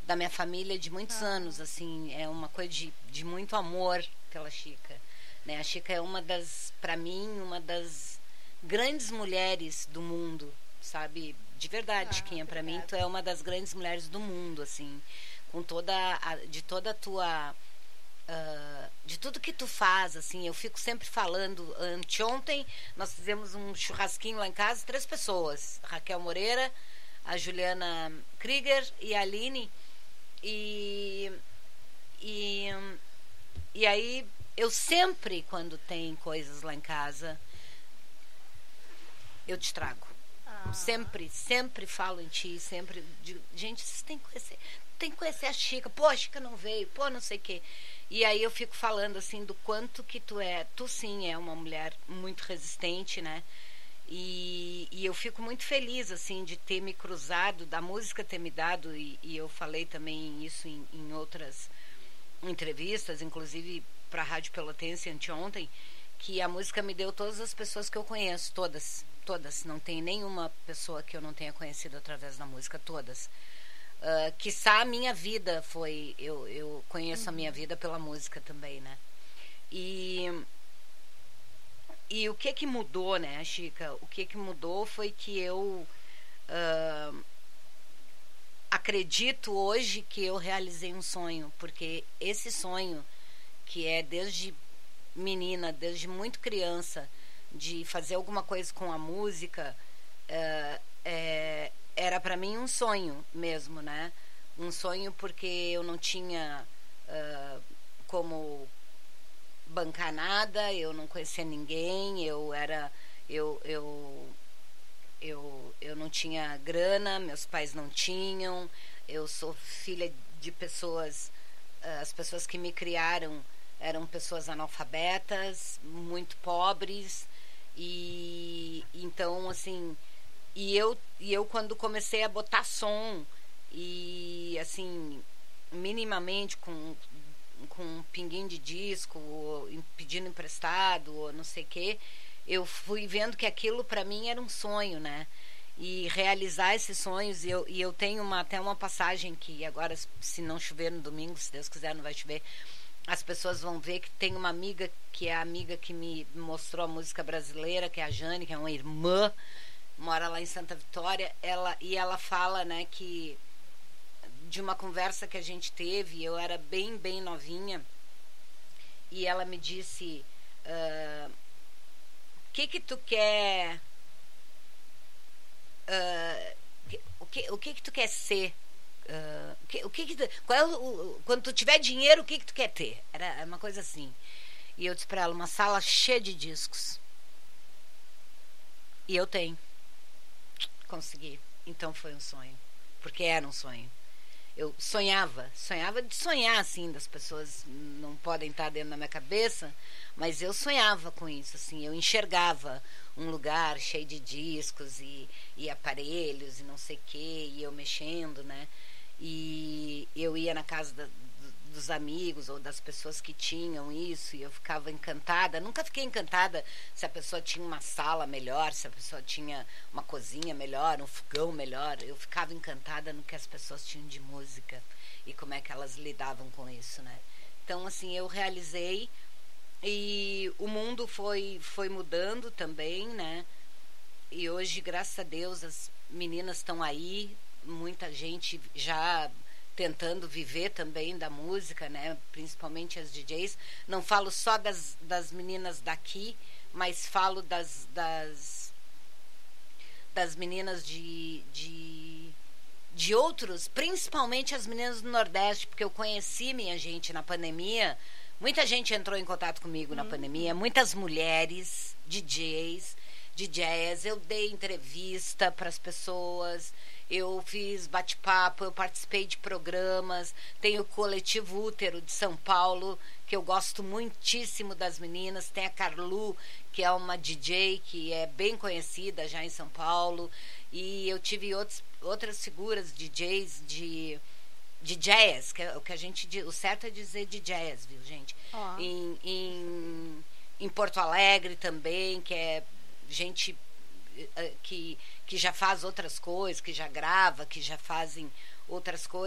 da minha família de muitos anos, assim, é uma coisa de muito amor pela Chica, né? A Chica é para mim, uma das grandes mulheres do mundo, sabe? De verdade, Chiquinha, para mim tu é uma das grandes mulheres do mundo, assim, com de toda a tua de tudo que tu faz, assim, eu fico sempre falando. Anteontem nós fizemos um churrasquinho lá em casa, 3 pessoas, Raquel Moreira, a Juliana Krieger e a Aline, e aí eu sempre, quando tem coisas lá em casa, eu te trago. Sempre falo em ti, sempre digo, gente, vocês tem que conhecer a Chica. Pô, a Chica não veio, pô, não sei o quê. E aí eu fico falando, assim, do quanto que tu sim é uma mulher muito resistente, né? E eu fico muito feliz, assim, de ter me cruzado, da música ter me dado, e eu falei também isso em outras entrevistas, inclusive para a Rádio Pelotense anteontem, que a música me deu todas as pessoas que eu conheço, todas, não tem nenhuma pessoa que eu não tenha conhecido através da música, todas. Quiçá a minha vida foi, eu conheço a minha vida pela música também, né? E o que mudou, né, Chica? O que mudou foi que eu acredito hoje que eu realizei um sonho, porque esse sonho, que é desde menina, desde muito criança, de fazer alguma coisa com a música, era para mim um sonho mesmo, né? Um sonho porque eu não tinha como bancar nada, eu não conhecia ninguém, eu não tinha grana, meus pais não tinham, eu sou filha de pessoas, as pessoas que me criaram eram pessoas analfabetas, muito pobres, e então, assim, e eu quando comecei a botar som, e assim, minimamente com um pinguinho de disco, ou pedindo emprestado, ou não sei o quê, eu fui vendo que aquilo para mim era um sonho, né? E realizar esses sonhos, e eu tenho até uma passagem que agora, se não chover no domingo, se Deus quiser não vai chover, as pessoas vão ver que tem uma amiga, que é a amiga que me mostrou a música brasileira, que é a Jane, que é uma irmã, mora lá em Santa Vitória, ela fala, né, que de uma conversa que a gente teve, eu era bem novinha, e ela me disse, que tu quer, o que tu quer ser, quando tu tiver dinheiro, o que tu quer ter? Era uma coisa assim. E eu disse pra ela, uma sala cheia de discos. E eu tenho. Consegui. Então foi um sonho, porque era um sonho. Eu sonhava de sonhar, assim, das pessoas não podem estar dentro da minha cabeça, mas eu sonhava com isso, assim, eu enxergava um lugar cheio de discos e aparelhos e não sei o quê, e eu mexendo, né? E eu ia na casa dos amigos ou das pessoas que tinham isso, e eu ficava encantada. Nunca fiquei encantada se a pessoa tinha uma sala melhor, se a pessoa tinha uma cozinha melhor, um fogão melhor. Eu ficava encantada no que as pessoas tinham de música e como é que elas lidavam com isso, né? Então, assim, eu realizei, e o mundo foi mudando também, né? E hoje, graças a Deus, as meninas estão aí, muita gente já tentando viver também da música, né? Principalmente as DJs. Não falo só das meninas daqui, mas falo das meninas de outros, principalmente as meninas do Nordeste, porque eu conheci, minha gente, na pandemia. Muita gente entrou em contato comigo na pandemia, muitas mulheres, DJs, eu dei entrevista para as pessoas, eu fiz bate-papo, eu participei de programas, tem o Coletivo Útero de São Paulo, que eu gosto muitíssimo das meninas, tem a Carlu, que é uma DJ que é bem conhecida já em São Paulo, e eu tive outras figuras, DJs de jazz, que é o que a gente, o certo é dizer de jazz, viu, gente? Em Porto Alegre também, que é gente que já faz outras coisas, que já grava, que já fazem outras coisas.